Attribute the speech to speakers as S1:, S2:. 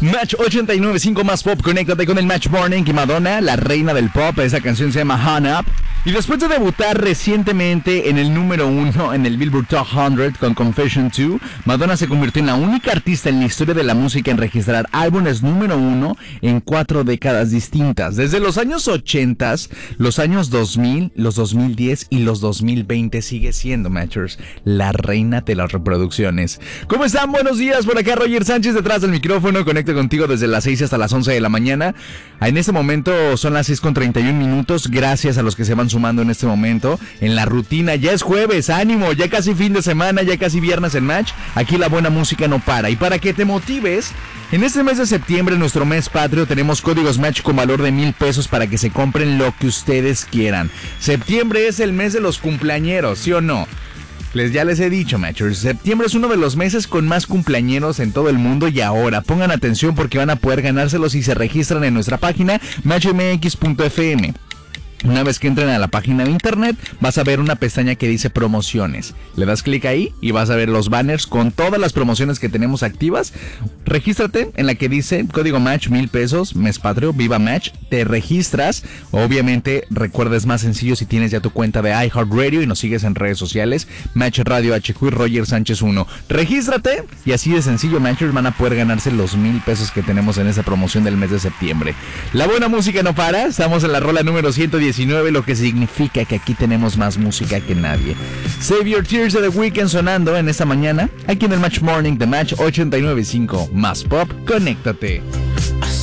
S1: Match 89.5 más pop, conéctate con el Match Morning y Madonna, la reina del pop. Esa canción se llama Hung Up. Y después de debutar recientemente en el número 1 en el Billboard Top 100 con Confession 2, Madonna se convirtió en la única artista en la historia de la música en registrar álbumes número 1 en 4 décadas distintas. Desde los años 80, los años 2000, los 2010 y los 2020 sigue siendo, Matchers, la reina de las reproducciones. ¿Cómo están? Buenos días, por acá Roger Sánchez detrás del micrófono. Conecto contigo desde las 6 hasta las 11 de la mañana. En este momento son las 6:31. Gracias a los que se van sumando en este momento en la rutina. Ya es jueves, ánimo, ya casi fin de semana, ya casi viernes en Match. Aquí la buena música no para. Y para que te motives, en este mes de septiembre, nuestro mes patrio, tenemos códigos Match con valor de $1,000 para que se compren lo que ustedes quieran. Septiembre es el mes de los cumpleañeros, ¿sí o no? Ya les he dicho, Matchers, septiembre es uno de los meses con más cumpleañeros en todo el mundo. Y ahora pongan atención porque van a poder ganárselos si se registran en nuestra página matchmx.fm. Una vez que entren a la página de internet, vas a ver una pestaña que dice promociones. Le das clic ahí y vas a ver los banners con todas las promociones que tenemos activas. Regístrate en la que dice código Match, $1,000, mes patrio, viva Match. Te registras. Obviamente, recuerda, es más sencillo si tienes ya tu cuenta de iHeartRadio y nos sigues en redes sociales. Match Radio HQ y Roger Sánchez 1. Regístrate y así de sencillo, Matchers, van a poder ganarse los $1,000 que tenemos en esa promoción del mes de septiembre. La buena música no para. Estamos en la rola número 119, lo que significa que aquí tenemos más música que nadie. Save Your Tears de The Weeknd sonando en esta mañana, aquí en el Match Morning de Match 89.5 más pop. Conéctate.